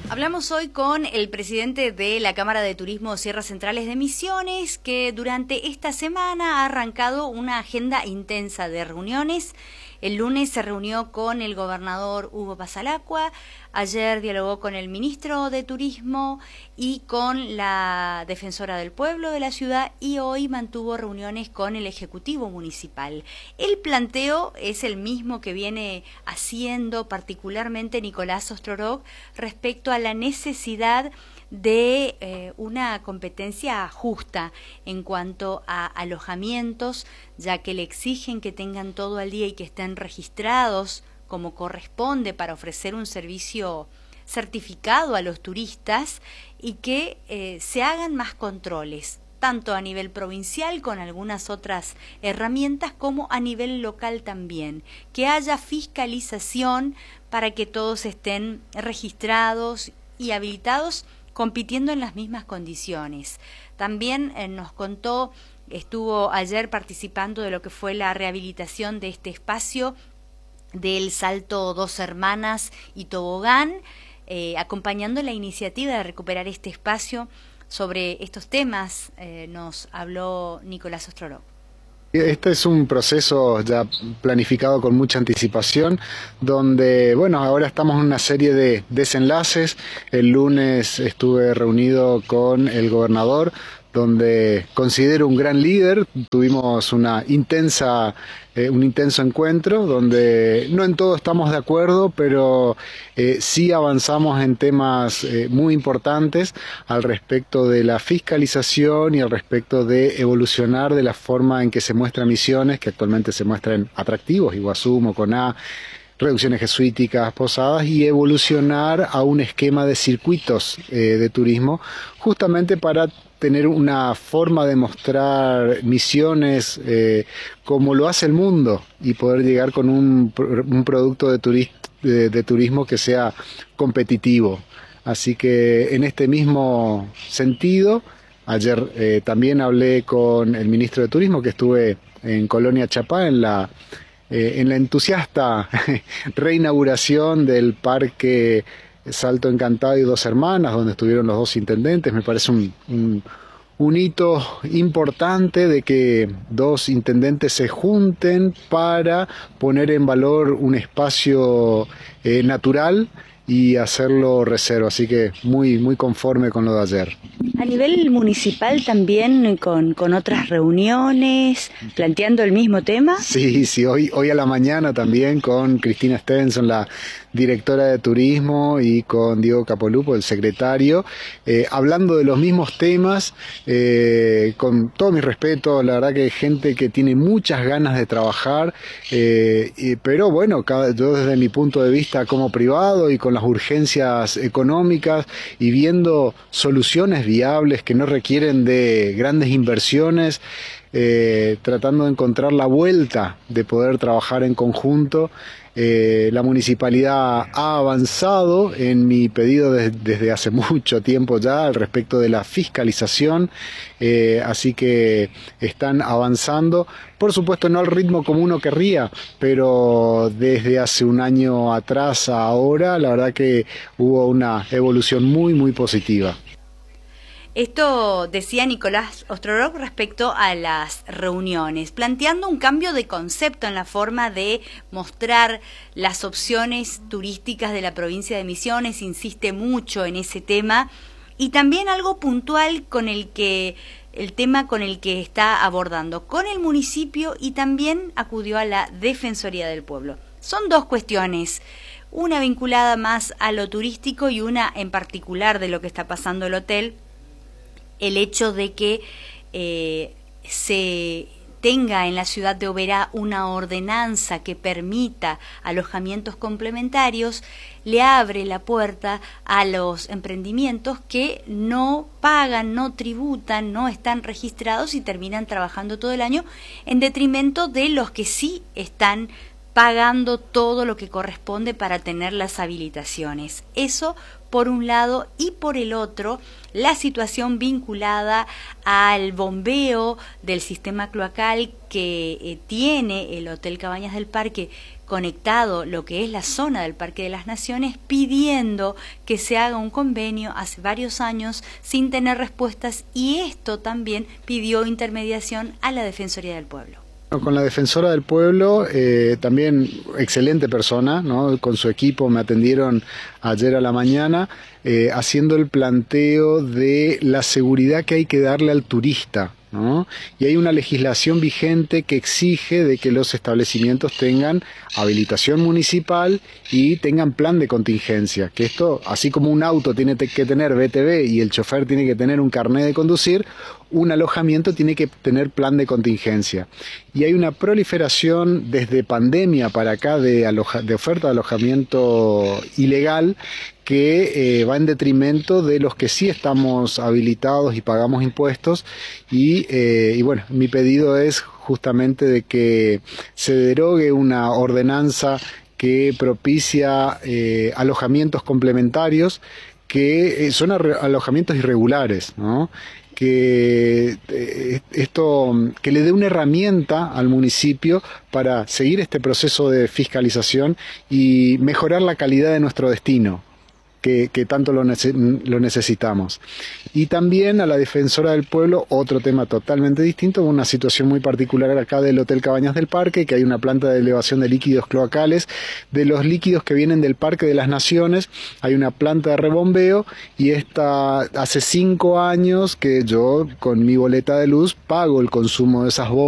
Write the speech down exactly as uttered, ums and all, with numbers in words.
Hablamos hoy con el presidente de la Cámara de Turismo Sierras Centrales de Misiones, que durante esta semana ha arrancado una agenda intensa de reuniones. El lunes se reunió con el gobernador Hugo Pasalacqua, ayer dialogó con el ministro de Turismo y con la defensora del pueblo de la ciudad y hoy mantuvo reuniones con el Ejecutivo Municipal. El planteo es el mismo que viene haciendo particularmente Nicolás Ostrorog respecto a la necesidad de eh, una competencia justa en cuanto a alojamientos, ya que le exigen que tengan todo al día y que estén registrados como corresponde para ofrecer un servicio certificado a los turistas y que eh, se hagan más controles, tanto a nivel provincial con algunas otras herramientas como a nivel local también, que haya fiscalización para que todos estén registrados y habilitados compitiendo en las mismas condiciones. También eh, nos contó, estuvo ayer participando de lo que fue la rehabilitación de este espacio del Salto Dos Hermanas y Tobogán, eh, acompañando la iniciativa de recuperar este espacio. Sobre estos temas eh, nos habló Nicolás Ostrorog. Este es un proceso ya planificado con mucha anticipación, donde, bueno, ahora estamos en una serie de desenlaces. El lunes estuve reunido con el gobernador, donde considero un gran líder. Tuvimos una intensa, eh, un intenso encuentro, donde no en todo estamos de acuerdo, pero eh, sí avanzamos en temas eh, muy importantes al respecto de la fiscalización y al respecto de evolucionar de la forma en que se muestran Misiones, que actualmente se muestran atractivos, Iguazú, Moconá, reducciones jesuíticas, posadas, y evolucionar a un esquema de circuitos eh, de turismo, justamente para tener una forma de mostrar Misiones eh, como lo hace el mundo y poder llegar con un, un producto de, turist, de, de turismo que sea competitivo. Así que en este mismo sentido, ayer eh, también hablé con el ministro de Turismo, que estuve en Colonia Chapá, en la Eh, en la entusiasta reinauguración del Parque Salto Encantado y Dos Hermanas, donde estuvieron los dos intendentes. Me parece un, un, un hito importante de que dos intendentes se junten para poner en valor un espacio eh, natural y hacerlo reserva, así que muy, muy conforme con lo de ayer. A nivel municipal también con, con otras reuniones, planteando el mismo tema. Sí, sí, hoy, hoy a la mañana también con Cristina Stevenson, la directora de turismo, y con Diego Capolupo, el secretario, eh, hablando de los mismos temas, eh, con todo mi respeto. La verdad que hay gente que tiene muchas ganas de trabajar, eh, y, pero bueno, cada, yo desde mi punto de vista como privado y con las urgencias económicas y viendo soluciones viables que no requieren de grandes inversiones, eh, tratando de encontrar la vuelta de poder trabajar en conjunto. Eh, la municipalidad ha avanzado en mi pedido de, desde hace mucho tiempo ya al respecto de la fiscalización, eh, así que están avanzando, por supuesto no al ritmo como uno querría, pero desde hace un año atrás a ahora la verdad que hubo una evolución muy muy positiva. Esto decía Nicolás Ostrorog respecto a las reuniones, planteando un cambio de concepto en la forma de mostrar las opciones turísticas de la provincia de Misiones, insiste mucho en ese tema, y también algo puntual con el que el tema con el que está abordando con el municipio, y también acudió a la Defensoría del Pueblo. Son dos cuestiones, una vinculada más a lo turístico y una en particular de lo que está pasando el hotel. El hecho de que eh, se tenga en la ciudad de Oberá una ordenanza que permita alojamientos complementarios, le abre la puerta a los emprendimientos que no pagan, no tributan, no están registrados y terminan trabajando todo el año en detrimento de los que sí están pagando todo lo que corresponde para tener las habilitaciones. Eso por un lado, y por el otro, la situación vinculada al bombeo del sistema cloacal que eh, tiene el Hotel Cabañas del Parque conectado lo que es la zona del Parque de las Naciones, pidiendo que se haga un convenio hace varios años sin tener respuestas, y esto también pidió intermediación a la Defensoría del Pueblo. Con la Defensora del Pueblo, eh, también excelente persona, ¿no? Con su equipo me atendieron ayer a la mañana, eh, haciendo el planteo de la seguridad que hay que darle al turista, ¿no? Y hay una legislación vigente que exige de que los establecimientos tengan habilitación municipal y tengan plan de contingencia, que esto, así como un auto tiene que tener B T V y el chofer tiene que tener un carnet de conducir, un alojamiento tiene que tener plan de contingencia. Y hay una proliferación desde pandemia para acá de, aloja, de oferta de alojamiento ilegal que eh, va en detrimento de los que sí estamos habilitados y pagamos impuestos, y, eh, y bueno, mi pedido es justamente de que se derogue una ordenanza que propicia eh, alojamientos complementarios, que eh, son alojamientos irregulares, ¿no? Que eh, esto, que le dé una herramienta al municipio para seguir este proceso de fiscalización y mejorar la calidad de nuestro destino, que, que tanto lo, nece lo necesitamos. Y también a la Defensora del Pueblo, otro tema totalmente distinto, una situación muy particular acá del Hotel Cabañas del Parque, que hay una planta de elevación de líquidos cloacales, de los líquidos que vienen del Parque de las Naciones, hay una planta de rebombeo, y esta hace cinco años que yo con mi boleta de luz pago el consumo de esas bombas.